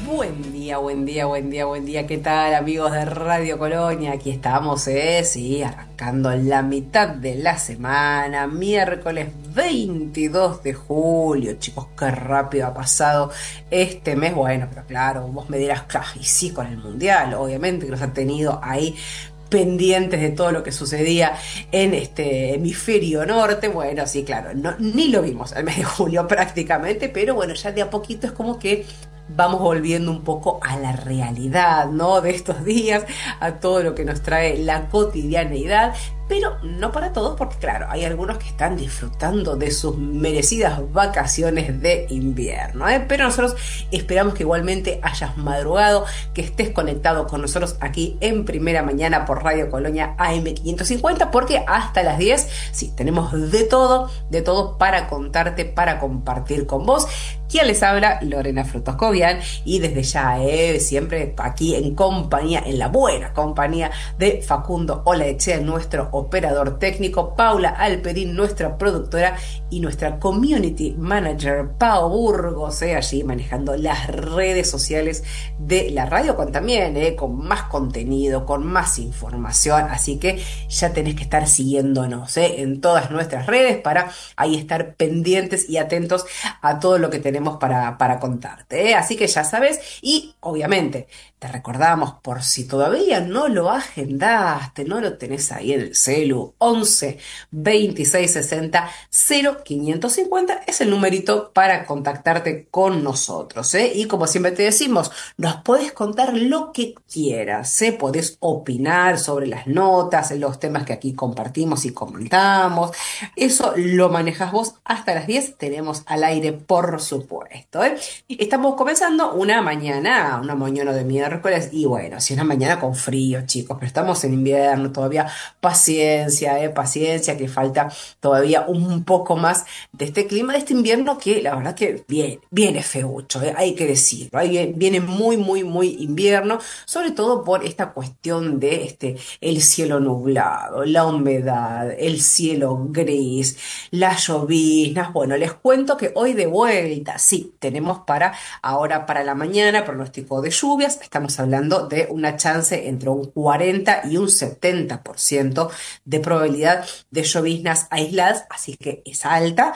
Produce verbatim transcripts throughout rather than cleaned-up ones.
Buen día, buen día, buen día, buen día. ¿Qué tal, amigos de Radio Colonia? Aquí estamos, ¿eh? Sí, arrancando la mitad de la semana, miércoles veintidós de julio. Chicos, qué rápido ha pasado este mes. Bueno, pero claro, vos me dirás, claro, y sí, con el Mundial, obviamente, que nos ha tenido ahí pendientes de todo lo que sucedía en este hemisferio norte. Bueno, sí, claro, no, ni lo vimos al mes de julio prácticamente, pero bueno, ya de a poquito es como que vamos volviendo un poco a la realidad, ¿no? De estos días, a todo lo que nos trae la cotidianeidad, pero no para todos, porque claro, hay algunos que están disfrutando de sus merecidas vacaciones de invierno, ¿eh? Pero nosotros esperamos que igualmente hayas madrugado, que estés conectado con nosotros aquí en Primera Mañana por Radio Colonia A M quinientos cincuenta, porque hasta las diez, sí, tenemos de todo, de todo para contarte, para compartir con vos. ¿Quién les habla? Lorena Frutoscovian, y desde ya, eh, siempre aquí en compañía, en la buena compañía de Facundo Olaechea, nuestro operador técnico, Paula Alperín, nuestra productora, y nuestra community manager, Pau Burgos, eh, allí manejando las redes sociales de la radio, con también, eh, con más contenido, con más información, así que ya tenés que estar siguiéndonos, eh, en todas nuestras redes para ahí estar pendientes y atentos a todo lo que tenemos para, para contarte, ¿eh? Así que ya sabes, y obviamente te recordamos, por si todavía no lo agendaste, no lo tenés ahí en el celu, once veintiséis sesenta cero quinientos cincuenta es el numerito para contactarte con nosotros, ¿eh? Y como siempre te decimos, nos podés contar lo que quieras, ¿eh? Podés opinar sobre las notas, los temas que aquí compartimos y comentamos. Eso lo manejas vos hasta las diez. Tenemos al aire, por supuesto, ¿eh? Estamos comenzando una mañana, una mañana de miércoles, y bueno, si es una mañana con frío, chicos, pero estamos en invierno todavía. Paciencia, ¿eh? Paciencia, que falta todavía un poco más de este clima, de este invierno que la verdad que viene, viene feucho, ¿eh? Hay que decirlo, ahí viene muy, muy, muy invierno, sobre todo por esta cuestión de este, el cielo nublado, la humedad, el cielo gris, las lloviznas. Bueno, les cuento que hoy de vuelta, sí, tenemos para ahora, para la mañana, pronóstico de lluvias. Estamos hablando de una chance entre un cuarenta y un setenta por ciento de probabilidad de lloviznas aisladas, así que es alta.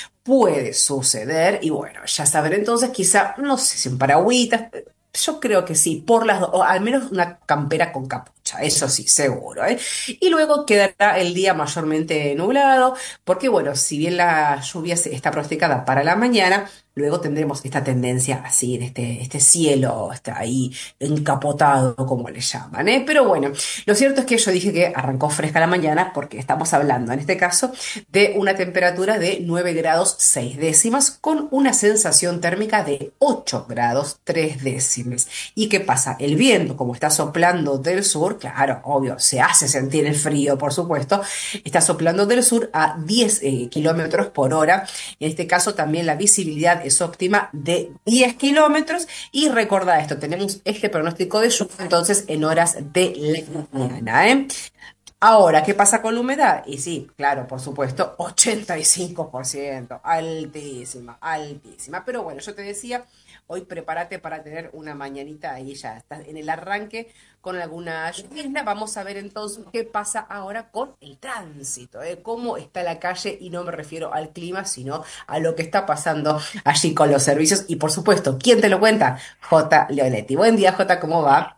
Puede suceder, y bueno, ya saber entonces, quizá, no sé si en paragüitas, yo creo que sí, por las do- o al menos una campera con capucha, eso sí, seguro, ¿eh? Y luego quedará el día mayormente nublado, porque bueno, si bien la lluvia se- está pronosticada para la mañana, luego tendremos esta tendencia así, de este, este cielo, está ahí encapotado, como le llaman, ¿eh? Pero bueno, lo cierto es que yo dije que arrancó fresca la mañana, porque estamos hablando en este caso de una temperatura de nueve grados seis décimas, con una sensación térmica de ocho grados tres décimas. ¿Y qué pasa? El viento, como está soplando del sur, claro, obvio, se hace sentir el frío, por supuesto, está soplando del sur a diez eh, kilómetros por hora. En este caso también la visibilidad es óptima de diez kilómetros, y recordad esto, tenemos este pronóstico de lluvia entonces en horas de la mañana, ¿eh? Ahora, ¿qué pasa con la humedad? Y sí, claro, por supuesto, ochenta y cinco por ciento, altísima, altísima. Pero bueno, yo te decía, hoy prepárate para tener una mañanita ahí, ya estás en el arranque con alguna lluvia. Vamos a ver entonces qué pasa ahora con el tránsito, ¿eh? Cómo está la calle, y no me refiero al clima, sino a lo que está pasando allí con los servicios. Y por supuesto, ¿quién te lo cuenta? J. Leonetti. Buen día, J, ¿cómo va?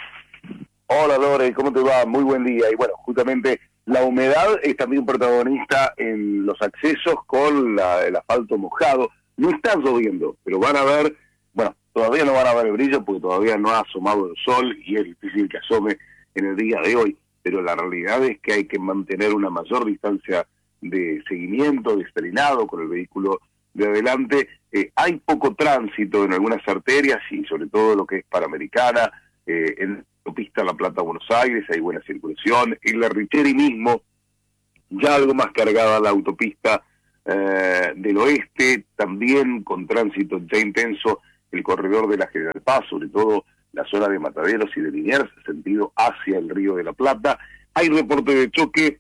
Hola Lore, ¿cómo te va? Muy buen día. Y bueno, justamente la humedad es también protagonista en los accesos con la- el asfalto mojado. No está lloviendo, pero van a ver, bueno, todavía no van a ver el brillo porque todavía no ha asomado el sol y es difícil que asome en el día de hoy, pero la realidad es que hay que mantener una mayor distancia de seguimiento, de frenado con el vehículo de adelante. Eh, hay poco tránsito en algunas arterias y sobre todo lo que es Panamericana, eh, en la autopista La Plata-Buenos Aires hay buena circulación, en la Richeri mismo, ya algo más cargada la autopista eh, del oeste, también con tránsito ya intenso el corredor de la General Paz, sobre todo la zona de Mataderos y de Liniers, sentido hacia el Río de la Plata. Hay reporte de choque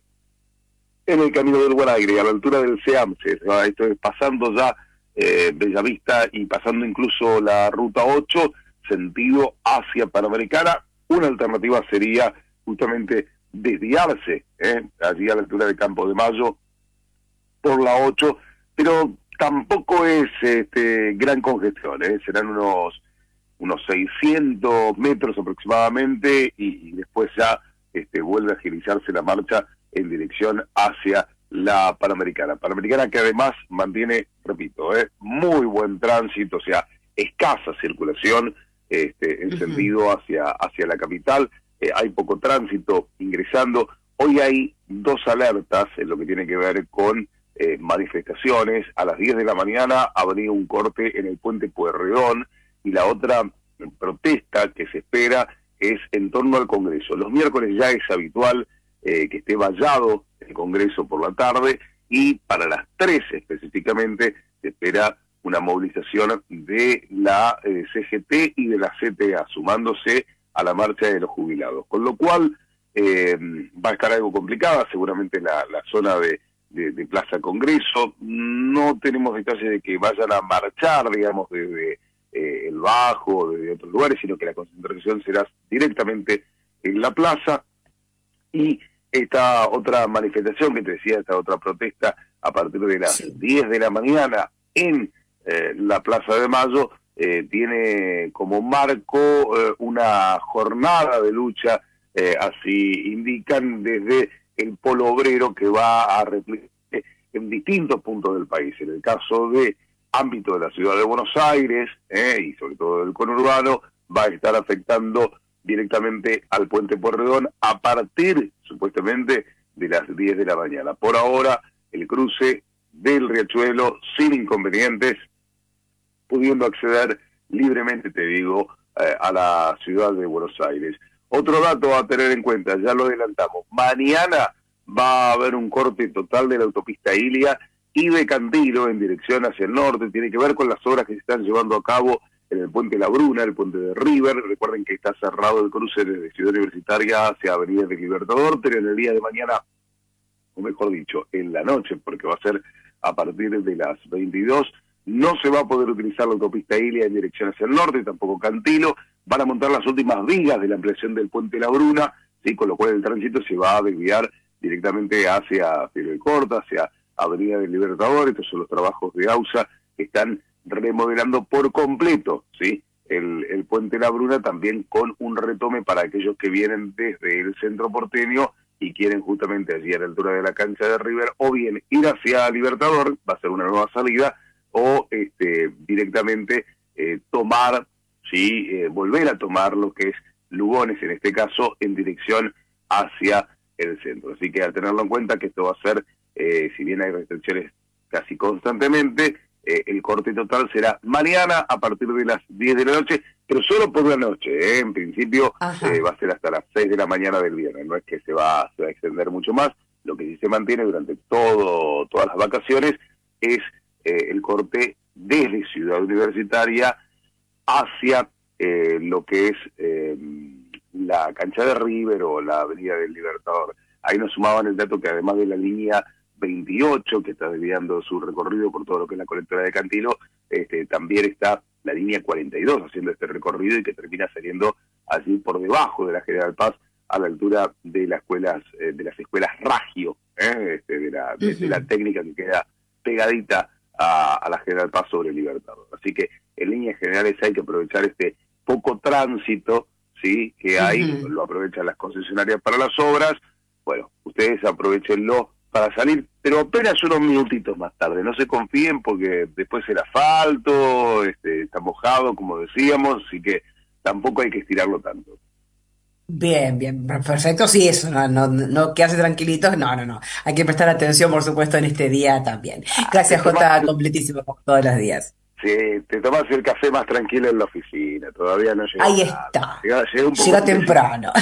en el Camino del Buen Aire, a la altura del Seamse, esto es pasando ya eh, Bellavista y pasando incluso la Ruta ocho, sentido hacia Panamericana. Una alternativa sería justamente desviarse, ¿eh? allí a la altura de Campo de Mayo, por la ocho, pero tampoco es este, gran congestión, ¿eh? serán unos unos seiscientos metros aproximadamente, y, y después ya este, vuelve a agilizarse la marcha en dirección hacia la Panamericana. Panamericana que además mantiene, repito, ¿eh? muy buen tránsito, o sea, escasa circulación este, en uh-huh. sentido hacia, hacia la capital. Eh, hay poco tránsito ingresando. Hoy hay dos alertas en lo que tiene que ver con eh, manifestaciones. A las diez de la mañana habría un corte en el puente Pueyrredón, y la otra protesta que se espera es en torno al Congreso. Los miércoles ya es habitual eh, que esté vallado el Congreso por la tarde, y para las tres específicamente se espera una movilización de la eh, C G T y de la C T A, sumándose a la marcha de los jubilados. Con lo cual eh, va a estar algo complicada seguramente la, la zona de, de, de Plaza Congreso. No tenemos detalles de que vayan a marchar, digamos, desde eh, el Bajo, desde otros lugares, sino que la concentración será directamente en la plaza. Y esta otra manifestación que te decía, esta otra protesta, a partir de las sí. diez de la mañana en eh, la Plaza de Mayo, eh, tiene como marco eh, una jornada de lucha, eh, así indican, desde el polo obrero, que va a replicar en distintos puntos del país. En el caso de ámbito de la ciudad de Buenos Aires, eh, y sobre todo del conurbano, va a estar afectando directamente al puente Pueyrredón a partir, supuestamente, de las diez de la mañana. Por ahora, el cruce del Riachuelo sin inconvenientes, pudiendo acceder libremente, te digo, eh, a la ciudad de Buenos Aires. Otro dato a tener en cuenta, ya lo adelantamos, mañana va a haber un corte total de la autopista Ilia y de Cantilo en dirección hacia el norte. Tiene que ver con las obras que se están llevando a cabo en el puente La Bruna, el puente de River. Recuerden que está cerrado el cruce desde Ciudad Universitaria hacia Avenida del Libertador, pero en el día de mañana, o mejor dicho, en la noche, porque va a ser a partir de las veintidós, no se va a poder utilizar la autopista Ilia en dirección hacia el norte, tampoco Cantilo. Van a montar las últimas vigas de la ampliación del puente La Bruna, ¿sí? Con lo cual el tránsito se va a desviar directamente hacia Fidel Corta, hacia Avenida del Libertador. Estos son los trabajos de AUSA que están remodelando por completo, ¿sí? El, el puente La Bruna, también con un retome para aquellos que vienen desde el centro porteño y quieren justamente allí a la altura de la cancha de River, o bien ir hacia Libertador, va a ser una nueva salida, o este, directamente eh, tomar, sí, eh, volver a tomar lo que es Lugones, en este caso, en dirección hacia el centro. Así que a tenerlo en cuenta que esto va a ser, eh, si bien hay restricciones casi constantemente, eh, el corte total será mañana a partir de las diez de la noche, pero solo por la noche, ¿eh? En principio eh, va a ser hasta las seis de la mañana del viernes, no es que se va, se va a extender mucho más. Lo que sí se mantiene durante todo todas las vacaciones es eh, el corte desde Ciudad Universitaria hacia eh, lo que es eh, la cancha de River o la Avenida del Libertador. Ahí nos sumaban el dato que además de la línea veintiocho, que está desviando su recorrido por todo lo que es la colectora de Cantilo, este, también está la línea cuarenta y dos haciendo este recorrido y que termina saliendo allí por debajo de la General Paz, a la altura de las escuelas, eh, de las escuelas Ragio, ¿eh? este, de, la, de, uh-huh. de la técnica que queda pegadita a, a la General Paz sobre el Libertador. Así que en líneas generales hay que aprovechar este poco tránsito, sí, que hay, uh-huh. lo aprovechan las concesionarias para las obras. Bueno, ustedes aprovechenlo para salir, pero apenas unos minutitos más tarde. No se confíen porque después el asfalto este, está mojado, como decíamos, así que tampoco hay que estirarlo tanto. Bien, bien, perfecto, sí, eso, no, no, no quedarse tranquilitos, no, no, no, hay que prestar atención, por supuesto, en este día también. Gracias, Jota, completísimo como todos los días. Sí, te tomás el café más tranquilo en la oficina, todavía no llega. Ahí nada. está, Llega, llega, un poco llega temprano.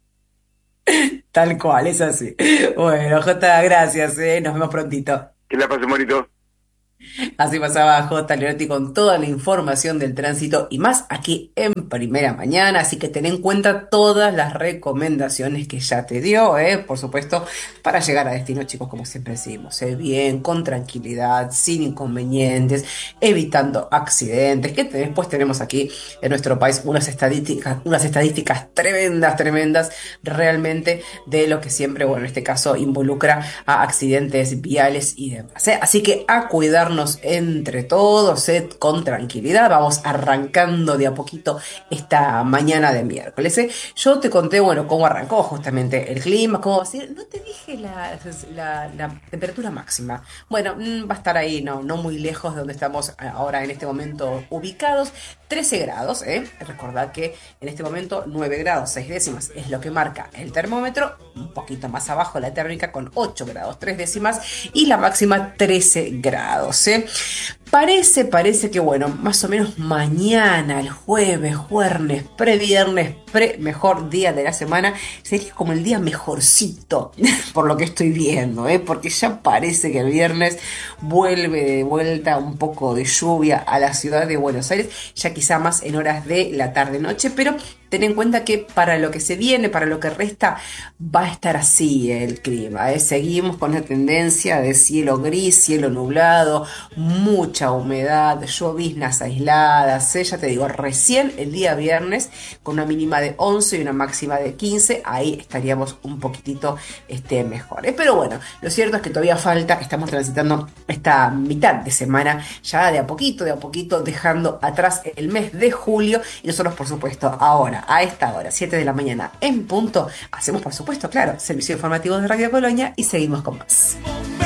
Tal cual, es así. Bueno, Jota, gracias, ¿eh? Nos vemos prontito. Que la pasen bonito. Así pasaba J. Leonetti con toda la información del tránsito y más aquí en primera mañana, así que ten en cuenta todas las recomendaciones que ya te dio, ¿eh? Por supuesto, para llegar a destino, chicos, como siempre decimos, ¿eh? Bien, con tranquilidad, sin inconvenientes, evitando accidentes, que después tenemos aquí en nuestro país unas estadísticas, unas estadísticas tremendas, tremendas, realmente de lo que siempre, bueno, en este caso involucra a accidentes viales y demás, ¿eh? Así que a cuidarnos entre todos, ¿eh? Con tranquilidad, vamos arrancando de a poquito esta mañana de miércoles, ¿eh? Yo te conté, bueno, cómo arrancó justamente el clima, cómo va a ser, no te dije la, la, la temperatura máxima, bueno, mmm, va a estar ahí, no, no muy lejos de donde estamos ahora en este momento ubicados, trece grados, ¿eh? Recordad que en este momento nueve grados, seis décimas es lo que marca el termómetro, un poquito más abajo la térmica con ocho grados, tres décimas y la máxima trece grados, ¿eh? Parece, parece que bueno, más o menos mañana, el jueves, jueves, previernes, pre mejor día de la semana, sería como el día mejorcito, por lo que estoy viendo, ¿eh? Porque ya parece que el viernes vuelve de vuelta un poco de lluvia a la ciudad de Buenos Aires, ya quizá más en horas de la tarde-noche, pero ten en cuenta que para lo que se viene, para lo que resta, va a estar así el clima, ¿eh? Seguimos con la tendencia de cielo gris, cielo nublado, mucha humedad, lloviznas aisladas, ¿eh? Ya te digo, recién el día viernes, con una mínima de once y una máxima de quince, ahí estaríamos un poquitito este, mejor, ¿eh? Pero bueno, lo cierto es que todavía falta, estamos transitando esta mitad de semana, ya de a poquito, de a poquito, dejando atrás el mes de julio, y nosotros, por supuesto, ahora, a esta hora, siete de la mañana en punto, hacemos por supuesto, claro, servicio informativo de Radio Colonia y seguimos con más.